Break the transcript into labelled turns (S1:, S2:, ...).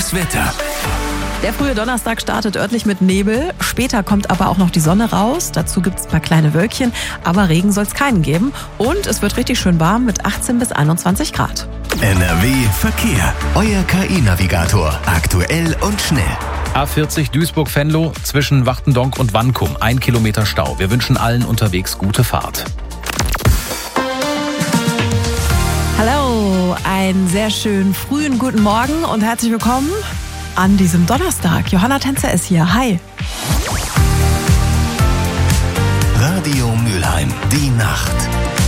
S1: Das Wetter.
S2: Der frühe Donnerstag startet örtlich mit Nebel. Später kommt aber auch noch die Sonne raus. Dazu gibt es ein paar kleine Wölkchen. Aber Regen soll es keinen geben. Und es wird richtig schön warm mit 18 bis 21 Grad.
S1: NRW Verkehr. Euer KI-Navigator. Aktuell und schnell.
S3: A40 Duisburg-Venlo zwischen Wachtendonk und Wankum. 1 Kilometer Stau. Wir wünschen allen unterwegs gute Fahrt.
S2: Hallo, einen sehr schönen frühen guten Morgen und herzlich willkommen an diesem Donnerstag. Johanna Tänzer ist hier. Hi.
S1: Radio Mülheim. Die Nacht.